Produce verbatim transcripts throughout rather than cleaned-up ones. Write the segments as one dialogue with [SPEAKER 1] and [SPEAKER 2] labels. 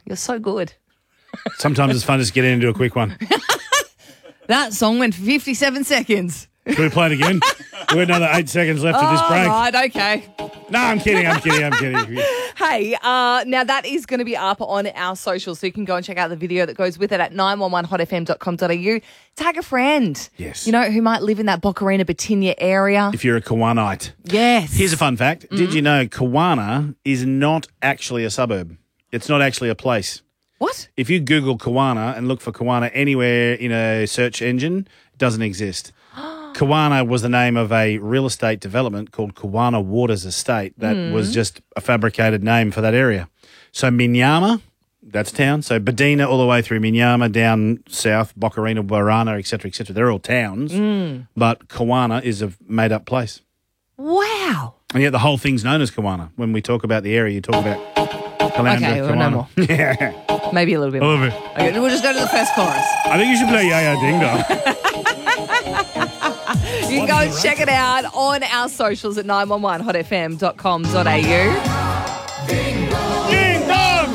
[SPEAKER 1] you're so good.
[SPEAKER 2] Sometimes it's fun just to get in and do a quick one.
[SPEAKER 1] That song went for fifty-seven seconds.
[SPEAKER 2] Should we play it again? We've got another eight seconds left of this
[SPEAKER 1] All
[SPEAKER 2] break.
[SPEAKER 1] right, okay.
[SPEAKER 2] No, I'm kidding, I'm kidding, I'm kidding.
[SPEAKER 1] Hey, uh, now that is going to be up on our socials, so you can go and check out the video that goes with it at nine one one hot f m dot com dot a u. Tag a friend.
[SPEAKER 2] Yes.
[SPEAKER 1] You know, who might live in that Bocarina, Batinia area.
[SPEAKER 2] If you're a Kawanite.
[SPEAKER 1] Yes.
[SPEAKER 2] Here's a fun fact. Mm-hmm. Did you know Kawana is not actually a suburb? It's not actually a place.
[SPEAKER 1] What?
[SPEAKER 2] If you Google Kawana and look for Kawana anywhere in a search engine, it doesn't exist. Kawana was the name of a real estate development called Kawana Waters Estate that mm. was just a fabricated name for that area. So Minyama, that's town. So Badina all the way through Minyama, down south, Bocarina, Warana, et cetera, et cetera. They're all towns, mm. but Kawana is a made-up place.
[SPEAKER 1] Wow.
[SPEAKER 2] And yet the whole thing's known as Kawana. When we talk about the area, you talk about Kalandra,
[SPEAKER 1] Okay, well, no more.
[SPEAKER 2] Yeah.
[SPEAKER 1] Maybe a little bit
[SPEAKER 2] a
[SPEAKER 1] more.
[SPEAKER 2] little bit.
[SPEAKER 1] Okay, we'll just go to the first chorus.
[SPEAKER 2] I think you should play Yeah Yeah Ding Dong.
[SPEAKER 1] You can go and check it out on our socials at nine one one hot f m dot com dot a u.
[SPEAKER 2] Ding dong!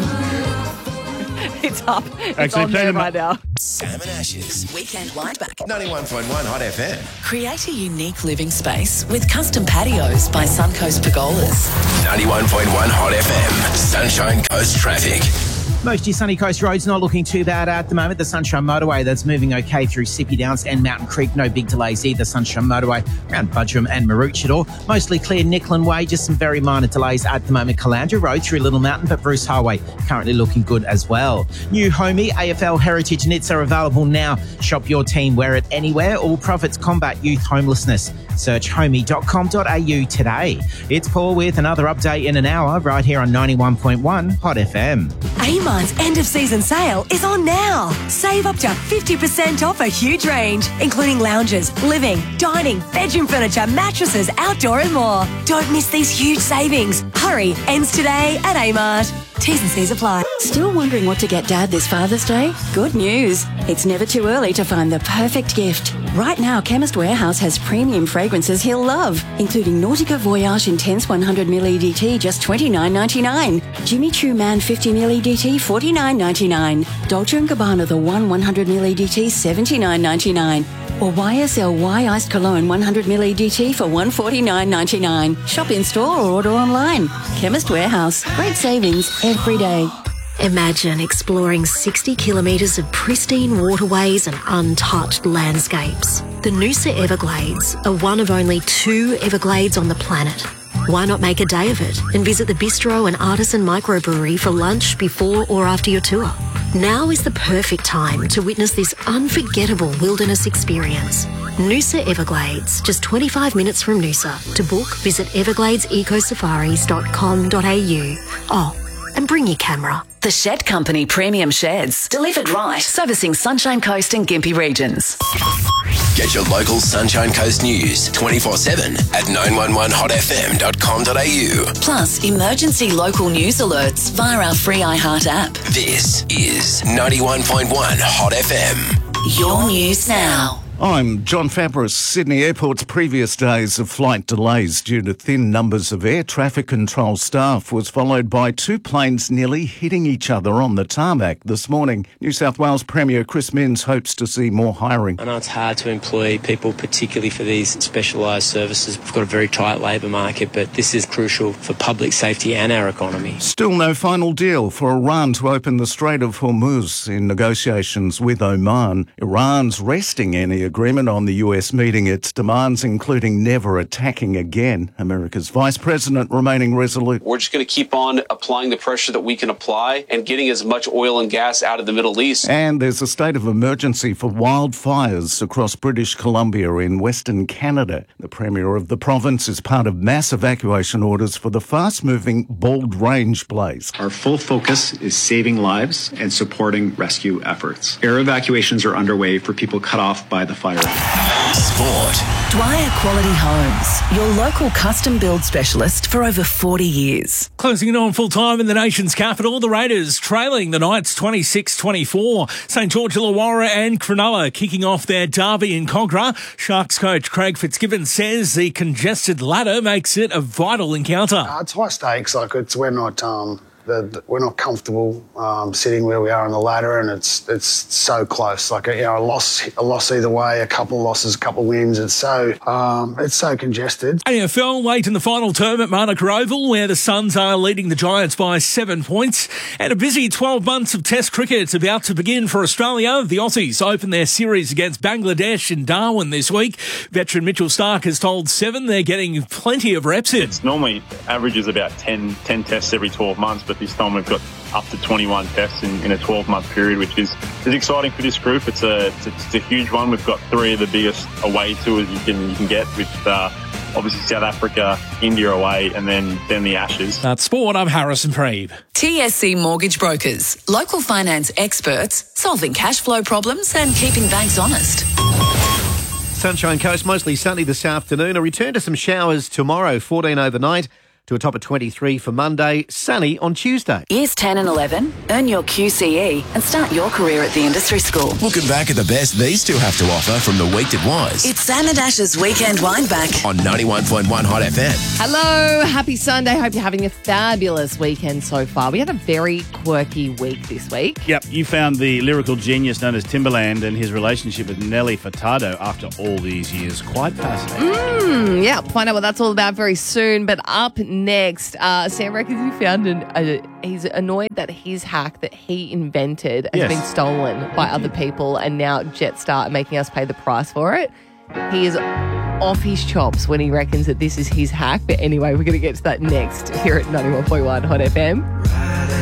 [SPEAKER 1] It's up. It's
[SPEAKER 2] Actually,
[SPEAKER 1] on
[SPEAKER 2] play
[SPEAKER 1] there
[SPEAKER 2] the
[SPEAKER 1] right now.
[SPEAKER 3] Sam and Ash's
[SPEAKER 4] Weekend Light Back.
[SPEAKER 3] ninety-one point one Hot F M.
[SPEAKER 4] Create a unique living space with custom patios by Suncoast Pergolas.
[SPEAKER 3] ninety-one point one Hot F M. Sunshine Coast traffic.
[SPEAKER 5] Most of your Sunny Coast roads not looking too bad at the moment. The Sunshine Motorway, that's moving okay through Sippy Downs and Mountain Creek. No big delays either. Sunshine Motorway around Budgerum and Maroochydore. Mostly clear Nicklin Way. Just some very minor delays at the moment. Calandra Road through Little Mountain, but Bruce Highway currently looking good as well. New Homey A F L Heritage Knits are available now. Shop your team, wear it anywhere. All profits combat youth homelessness. Search homey dot com dot a u today. It's Paul with another update in an hour right here on ninety-one point one Hot F M.
[SPEAKER 4] Amarn's end of season sale is on now. Save up to fifty percent off a huge range, including lounges, living, dining, bedroom furniture, mattresses, outdoor and more. Don't miss these huge savings. Hurry, ends today at Amart. T's and C's apply.
[SPEAKER 6] Still wondering what to get Dad this Father's Day? Good news. It's never too early to find the perfect gift. Right now, Chemist Warehouse has premium fragrances he'll love, including Nautica Voyage Intense one hundred milliliter E D T, just twenty-nine ninety-nine. Jimmy Choo Man fifty milliliter E D T, forty-nine ninety-nine. Dolce and Gabbana The One one hundred milliliter E D T, seventy-nine ninety-nine. Or Y S L Y Iced Cologne one hundred milliliter E D T for one forty-nine ninety-nine. Shop in store or order online. Chemist Warehouse. Great savings every day.
[SPEAKER 7] Imagine exploring sixty kilometres of pristine waterways and untouched landscapes. The Noosa Everglades are one of only two Everglades on the planet. Why not make a day of it and visit the bistro and artisan microbrewery for lunch before or after your tour? Now is the perfect time to witness this unforgettable wilderness experience. Noosa Everglades, just twenty-five minutes from Noosa. To book, visit everglades eco safaris dot com dot a u. Oh, and bring your camera.
[SPEAKER 4] The Shed Company Premium Sheds. Delivered right. Servicing Sunshine Coast and Gympie regions.
[SPEAKER 3] Get your local Sunshine Coast news twenty-four seven at nine one one hot f m dot com dot a u.
[SPEAKER 4] Plus, emergency local news alerts via our free iHeart app.
[SPEAKER 3] This is ninety-one point one Hot F M.
[SPEAKER 4] Your news now.
[SPEAKER 8] I'm John Fabris. Sydney Airport's previous days of flight delays due to thin numbers of air traffic control staff was followed by two planes nearly hitting each other on the tarmac this morning. New South Wales Premier Chris Minns hopes to see more hiring.
[SPEAKER 9] I know it's hard to employ people, particularly for these specialised services. We've got a very tight labour market, but this is crucial for public safety and our economy.
[SPEAKER 8] Still no final deal for Iran to open the Strait of Hormuz in negotiations with Oman. Iran's resting any agreement on the U S meeting its demands, including never attacking again. America's Vice President remaining resolute.
[SPEAKER 10] We're just going to keep on applying the pressure that we can apply and getting as much oil and gas out of the Middle East.
[SPEAKER 8] And there's a state of emergency for wildfires across British Columbia in Western Canada. The Premier of the province is part of mass evacuation orders for the fast-moving Bald Range blaze.
[SPEAKER 11] Our full focus is saving lives and supporting rescue efforts. Air evacuations are underway for people cut off by the fire.
[SPEAKER 3] Sport.
[SPEAKER 4] Dwyer Quality Homes, your local custom build specialist for over forty years.
[SPEAKER 12] Closing in on full time in the nation's capital, the Raiders trailing the Knights twenty-six twenty-four. St George Illawarra and Cronulla kicking off their derby in Cogra. Sharks coach Craig Fitzgibbon says the congested ladder makes it a vital encounter.
[SPEAKER 13] Uh, it's high stakes. Like it's we're not. Um, the, the, we're not comfortable um, sitting where we are on the ladder, and it's it's so close. Like a, you know, a loss, a loss either way, a couple of losses, a couple of wins. It's so um, it's so congested.
[SPEAKER 12] A F L late in the final term at Manuka Oval, where the Suns are leading the Giants by seven points, and a busy twelve months of Test cricket about to begin for Australia. The Aussies open their series against Bangladesh in Darwin this week. Veteran Mitchell Starc has told Seven they're getting plenty of reps in.
[SPEAKER 14] It's normally averages about ten, ten tests every twelve months, but this time we've got up to twenty-one tests in, in a twelve-month period, which is, is exciting for this group. It's a, it's a it's a huge one. We've got three of the biggest away tours you can you can get with uh, obviously South Africa, India away, and then then the Ashes.
[SPEAKER 12] That's sport. I'm Harrison Preeb.
[SPEAKER 15] T S C Mortgage Brokers, local finance experts solving cash flow problems and keeping banks honest.
[SPEAKER 16] Sunshine Coast, mostly sunny this afternoon. A return to some showers tomorrow, fourteen overnight, to a top of twenty-three for Monday, sunny on Tuesday.
[SPEAKER 15] Years ten and eleven, earn your Q C E and start your career at the industry school.
[SPEAKER 3] Looking back at the best these two have to offer from the week that was.
[SPEAKER 15] It's Sam and Ash's Weekend Wind Back
[SPEAKER 3] on ninety-one point one Hot F M.
[SPEAKER 1] Hello, happy Sunday. Hope you're having a fabulous weekend so far. We had a very quirky week this week.
[SPEAKER 2] Yep, you found the lyrical genius known as Timbaland and his relationship with Nelly Furtado after all these years. Quite fascinating.
[SPEAKER 1] Mm, yeah, find out what that's all about very soon. But up next, uh, Sam reckons he found an, a, he's annoyed that his hack that he invented has
[SPEAKER 2] Yes.
[SPEAKER 1] been stolen by other people, and now Jetstar are making us pay the price for it. He is off his chops when he reckons that this is his hack. But anyway, we're going to get to that next here at ninety-one point one Hot F M.